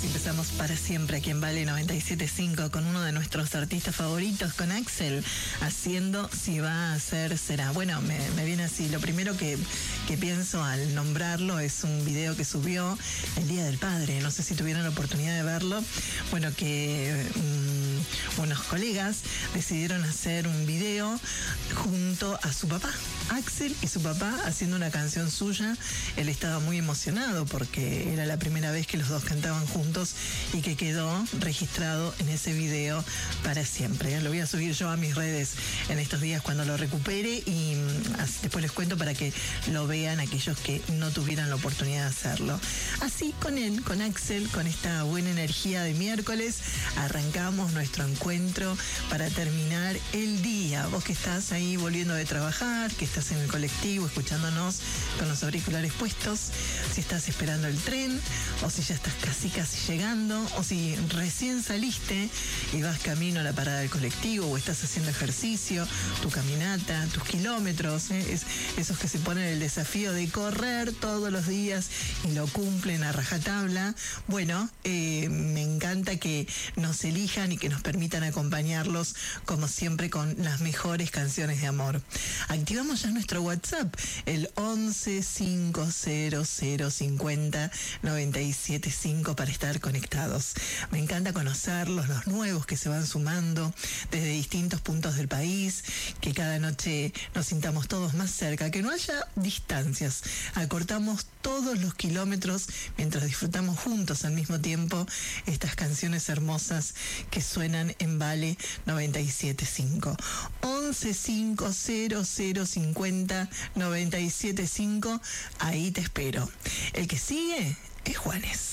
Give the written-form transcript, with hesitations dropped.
y empezamos para siempre aquí en Vale 97.5 con uno de nuestros artistas favoritos, con Axel, haciendo Si va a ser, será. Bueno, me viene así. Lo primero que pienso al nombrarlo es un video que subió el Día del Padre. No sé si tuvieron la oportunidad de verlo. Bueno, que unos colegas decidieron hacer un video junto a su papá, Axel y su papá, haciendo una canción suya. Él estaba muy emocionado porque era la primera vez que los dos cantaban juntos y que quedó registrado en ese video para siempre. Lo voy a subir yo a mis redes en estos días cuando lo recupere y después les cuento para que lo vean aquellos que no tuvieran la oportunidad de hacerlo. Así con él, con Axel, con esta buena energía de miércoles, arrancamos nuestro encuentro para terminar el día. Vos que estás ahí volviendo de trabajar, que estás en el colectivo escuchándonos con los auriculares puestos, si estás esperando el tren o si ya estás casi llegando o si recién saliste y vas camino a la parada del colectivo o estás haciendo ejercicio, tu caminata, tus kilómetros, esos que se ponen el desafío de correr todos los días y lo cumplen a rajatabla. Bueno, me encanta que nos elijan y que nos permitan acompañarlos como siempre con las mejores canciones de amor. Activamos ya nuestro WhatsApp, el 11 500 50 975 para estar conectados. Me encanta conocerlos, los nuevos que se van sumando desde distintos puntos del país, que cada noche nos sintamos todos más cerca, que no haya distancias, acortamos todos los kilómetros mientras disfrutamos juntos al mismo tiempo estas canciones hermosas que suenan en Vale 97.5. 11 500 50 975, ahí te espero. El que sigue es Juanes.